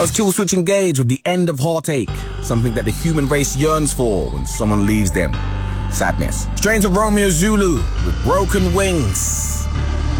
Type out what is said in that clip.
was Killswitch Engage with The End of Heartache, something that the human race yearns for when someone leaves them. Sadness. Strains of Romeo Zulu with Broken Wings.